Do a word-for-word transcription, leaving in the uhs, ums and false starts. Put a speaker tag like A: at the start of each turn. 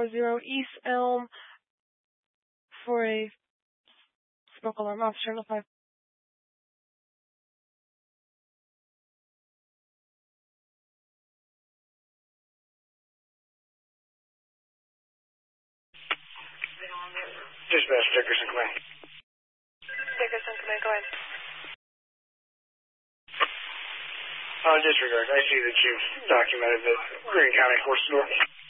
A: four zero East Elm for a smoke alarm. Officer, no five.
B: Dispatch, Dickerson, come in.
C: Dickerson, come in, go ahead.
B: Uh, disregard. I see that you've documented the Greene County Horse Store.